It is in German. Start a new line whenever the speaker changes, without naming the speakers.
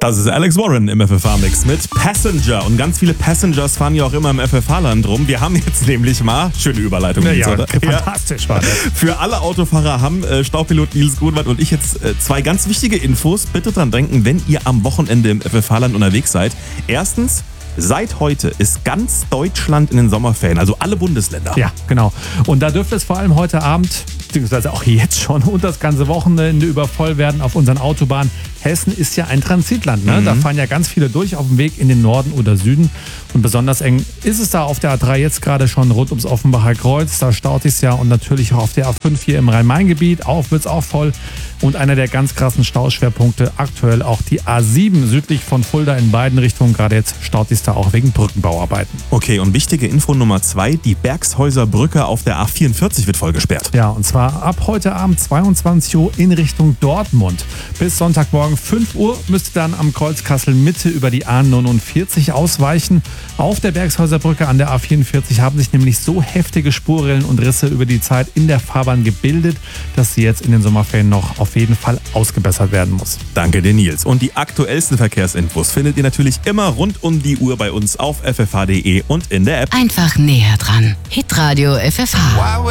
Das ist Alex Warren im FFH-Mix mit Passenger. Und ganz viele Passengers fahren ja auch immer im FFH-Land rum. Wir haben jetzt nämlich mal, schöne Überleitung, oder?
Fantastisch war das.
Für alle Autofahrer haben Staupilot Nils Grunwald und ich jetzt zwei ganz wichtige Infos. Bitte dran denken, wenn ihr am Wochenende im FFH-Land unterwegs seid. Erstens, seit heute ist ganz Deutschland in den Sommerferien, also alle Bundesländer.
Ja, genau. Und da dürfte es vor allem heute Abend, beziehungsweise auch jetzt schon und das ganze Wochenende über voll werden auf unseren Autobahnen. Hessen ist ja ein Transitland, ne? Da fahren ja ganz viele durch auf dem Weg in den Norden oder Süden. Und besonders eng ist es da auf der A3 jetzt gerade schon rund ums Offenbacher Kreuz. Da staut es ja, und natürlich auch auf der A5 hier im Rhein-Main-Gebiet. Wird es auch voll. Und einer der ganz krassen Stauschwerpunkte aktuell auch die A7 südlich von Fulda in beiden Richtungen. Gerade jetzt staut es da auch wegen Brückenbauarbeiten.
Okay, und wichtige Info Nummer 2, die Bergshäuser Brücke auf der A44 wird voll gesperrt.
Ja, und zwar ab heute Abend 22 Uhr in Richtung Dortmund. Bis Sonntagmorgen 5 Uhr müsst ihr dann am Kreuz Kassel-Mitte über die A49 ausweichen. Auf der Bergshäuser Brücke an der A44 haben sich nämlich so heftige Spurrillen und Risse über die Zeit in der Fahrbahn gebildet, dass sie jetzt in den Sommerferien noch auf jeden Fall ausgebessert werden muss.
Danke dir, Nils. Und die aktuellsten Verkehrsinfos findet ihr natürlich immer rund um die Uhr bei uns auf ffh.de und in der App.
Einfach näher dran. Hitradio FFH.